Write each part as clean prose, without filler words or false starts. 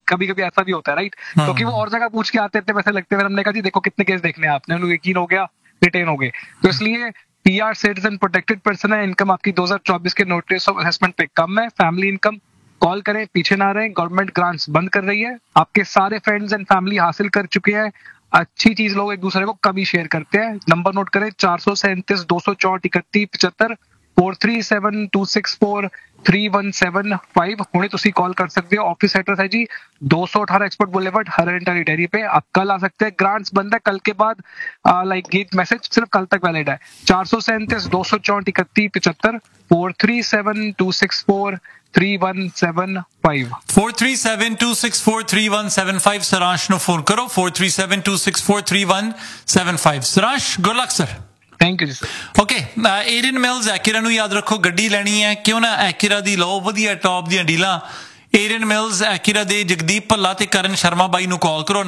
कभी कभी ऐसा भी होता है राइट, क्योंकि वो और जगह पूछ के आते थे वैसे लगते हैं, हमने कहा जी देखो कितने केस देखने हैं आपने, उन्हें यकीन हो गया, रिटेन हो गए। तो इसलिए PR सिटीजन प्रोटेक्टेड पर्सन है, इनकम आपकी 2024 के नोटिस ऑफ असेसमेंट पे कम है, फैमिली इनकम कॉल करें, पीछे ना रहे, गवर्नमेंट ग्रांट्स बंद कर रही है, आपके सारे फ्रेंड्स एंड फैमिली हासिल कर चुके हैं। अच्छी चीज लोग एक दूसरे को कभी शेयर करते हैं। नंबर नोट करें 437-264-3175 4372643175 ਹੁਣੇ ਤੁਸੀਂ ਕਾਲ ਕਰ ਸਕਦੇ ਹੋ। ऑफिस एड्रेस है जी 218 एक्सपोर्ट बुलेवर्ड हरंटरी डेयरी पे। आप कल आ सकते हैं, ग्रांट्स बंद है कल के बाद, लाइक गेट मैसेज सिर्फ कल तक वैलिड है। 437-264-3175 4372643175 4372643175 ਸਰਾਂਸ਼ ਨੂੰ ਫੋਨ ਕਰੋ 4372643175। ਸਰਾਂਸ਼ good luck sir. Thank you ਜੀ ਸਰ। ਓਕੇ, ਏਰੀਅਨ ਮਿਲਸ ਐਕਿਰਾ ਨੂੰ ਯਾਦ ਰੱਖੋ, ਗੱਡੀ ਲੈਣੀ ਹੈ ਕਿਉਂ ਨਾ ਐਕਿਰਾ ਦੀ ਲਓ, ਵਧੀਆ ਟੌਪ ਦੀਆਂ ਡੀਲਾਂ। ਏਰੀਅਨ ਮਿਲਸ ਐਕਿਰਾ ਦੇ ਜਗਦੀਪ ਭੱਲਾ ਤੇ ਕਰਨ ਸ਼ਰਮਾ ਬਾਈ ਨੂੰ ਕਾਲ ਕਰੋ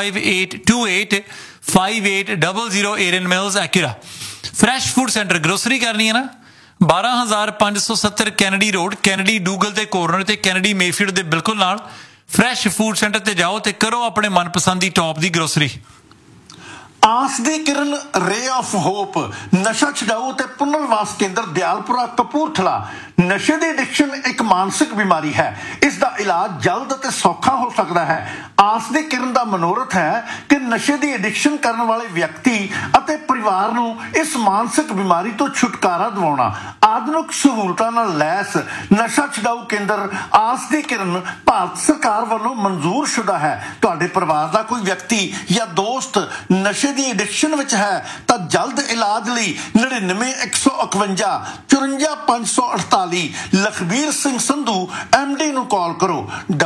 9058285800। ਏਰੀਅਨ mills ਐਕਿਰਾ। Fresh food centre grocery ਕਰਨੀ ਹੈ ਨਾ, 12570 ਕੈਨੇਡੀ ਰੋਡ, ਕੈਨੇਡੀ ਡੂਗਲ ਦੇ ਕੋਰਨਰ ਤੇ ਕੈਨੇਡੀ ਮੇਫੀਲਡ ਦੇ ਬਿਲਕੁਲ ਨਾਲ ਫਰੈਸ਼ ਫੂਡ ਸੈਂਟਰ ਤੇ ਜਾਓ ਤੇ ਕਰੋ ਆਪਣੇ ਮਨਪਸੰਦ ਦੀ ਟੌਪ ਦੀ ਗਰੋਸਰੀ। ਆਸ ਦੀ ਕਿਰਨ ਰੇ ਆਫ ਹੋਪ ਨਸ਼ਾ ਛਡਾਊ ਤੇ ਪੁਨਰਵਾਸ ਕੇਂਦਰ ਦਿਆਲਪੁਰਾ ਕਪੂਰਥਲਾ। ਨਸ਼ੇ ਦੀ ਐਡਿਕਸ਼ਨ ਇੱਕ ਮਾਨਸਿਕ ਬਿਮਾਰੀ ਹੈ, ਇਸ ਦਾ ਇਲਾਜ ਜਲਦ ਅਤੇ ਸੌਖਾ ਹੋ ਸਕਦਾ ਹੈ। ਆਸ ਦੀ ਕਿਰਨ ਦਾ ਮਨੋਰਥ ਹੈ ਕਿ ਨਸ਼ੇ ਦੀ ਐਡਿਕਸ਼ਨ ਕਰਨ ਵਾਲੇ ਵਿਅਕਤੀ ਅਤੇ ਪਰਿਵਾਰ ਨੂੰ ਇਸ ਮਾਨਸਿਕ ਬਿਮਾਰੀ ਤੋਂ ਛੁਟਕਾਰਾ ਦਿਵਾਉਣਾ। ਆਧੁਨਿਕ ਸਹੂਲਤਾਂ ਨਾਲ ਲੈਸ ਨਸ਼ਾ ਛਡਾਊ ਕੇਂਦਰ ਆਸ ਦੀ ਕਿਰਨ ਭਾਰਤ ਸਰਕਾਰ ਵੱਲੋਂ ਮਨਜ਼ੂਰਸ਼ੁਦਾ ਹੈ। ਤੁਹਾਡੇ ਪਰਿਵਾਰ ਦਾ ਕੋਈ ਵਿਅਕਤੀ ਜਾਂ ਦੋਸਤ ਨਸ਼ੇ ਦੀ ਐਡਿਕਸ਼ਨ ਵਿੱਚ ਹੈ ਤਾਂ ਜਲਦ ਇਲਾਜ ਲਈ 9915 54548 ਲਖਬੀਰ ਸਿੰਘ ਸੰਧੂ MD ਨੂੰ ਕਾਲ ਕਰੋ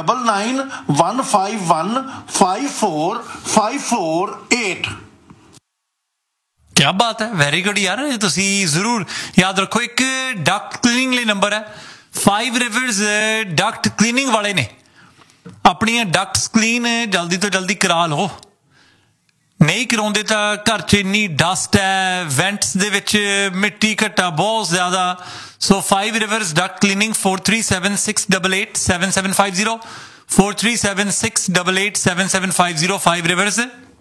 9915154548। ਕਿਆ ਬਾਤ ਹੈ, ਵੈਰੀ ਗੁੱਡ ਯਾਰ। ਤੁਸੀਂ ਜ਼ਰੂਰ ਯਾਦ ਰੱਖੋ, ਇੱਕ ਡਕਟ ਕਲੀਨਿੰਗ ਲਈ ਨੰਬਰ ਹੈ 5 ਰਿਵਰਸ ਡਕਟ ਕਲੀਨਿੰਗ ਵਾਲੇ ਨੇ ਆਪਣੀਆਂ ਡਕਟਸ ਕਲੀਨ ਜਲਦੀ ਤੋਂ ਜਲਦੀ ਕਰਾ ਲਓ। ਨਹੀਂ ਕਰਾਉਂਦੇ ਤਾਂ ਘਰ 'ਚ ਇੰਨੀ ਡਸਟ ਹੈ, ਵੈਂਟਸ ਦੇ ਵਿੱਚ ਮਿੱਟੀ ਘੱਟਾ ਬਹੁਤ ਜ਼ਿਆਦਾ। ਸੋ 5 reverse Duckett cleaning 4376887750 4376887750 5 reverse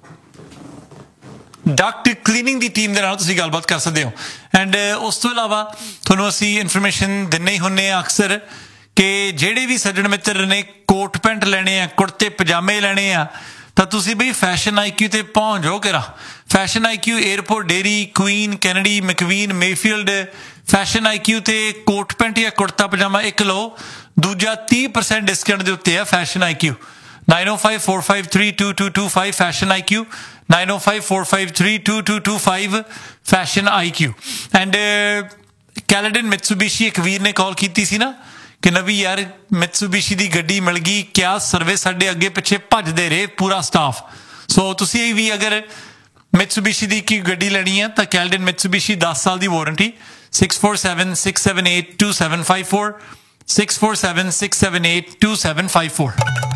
Duckett cleaning ਦੀ ਟੀਮ ਦੇ ਨਾਲ ਤੁਸੀਂ ਗੱਲਬਾਤ ਕਰ ਸਕਦੇ ਹੋ। ਐਂਡ ਉਸ ਤੋਂ ਇਲਾਵਾ ਤੁਹਾਨੂੰ ਅਸੀਂ ਇਨਫੋਰਮੇਸ਼ਨ ਦਿੰਦੇ ਹੀ ਹੁੰਦੇ ਹਾਂ ਅਕਸਰ ਕਿ ਜਿਹੜੇ ਵੀ ਸੱਜਣ ਮਿੱਤਰ ਨੇ ਕੋਟ ਪੈਂਟ ਲੈਣੇ ਆ, ਕੁੜਤੇ ਪਜਾਮੇ ਲੈਣੇ ਆ, ਤਾਂ ਤੁਸੀਂ ਬਈ ਫੈਸ਼ਨ IQ ਤੇ ਪਹੁੰਚ ਜਾਓ ਕਿਰਾ। Fashion IQ airport dairy, Queen, Kennedy, ਮੈਕਵੀਨ, Mayfield. Fashion IQ ਤੇ ਕੋਟ ਪੈਂਟ ਜਾਂ ਕੁੜਤਾ ਪਜਾਮਾ ਇੱਕ ਲਓ, ਦੂਜਾ 30% ਡਿਸਕਾਊਂਟ ਦੇ ਉੱਤੇ ਆ fashion IQ। 9054532225 fashion IQ 9054532225 fashion IQ। And ਕੈਲੇਡਨ Mitsubishi ਇੱਕ ਵੀਰ ਨੇ ਕਾਲ ਕੀਤੀ ਸੀ ਨਾ ਕਿ ਨਵੀਂ ਯਾਰ ਮਿਟਸੂਬੀਸ਼ੀ ਦੀ ਗੱਡੀ ਮਿਲ ਗਈ, ਕਿਆ ਸਰਵਿਸ, ਸਾਡੇ ਅੱਗੇ ਪਿੱਛੇ ਭੱਜਦੇ ਰਹੇ ਪੂਰਾ ਸਟਾਫ। ਸੋ ਤੁਸੀਂ ਵੀ ਅਗਰ ਮਿਟਸੂਬੀਸ਼ੀ ਦੀ ਕੀ ਗੱਡੀ ਲੈਣੀ ਹੈ ਤਾਂ ਕੈਲਡਨ ਮਿਟਸੂਬੀਸ਼ੀ 10 ਸਾਲ ਦੀ ਵਾਰੰਟੀ 6476782754 6476782754।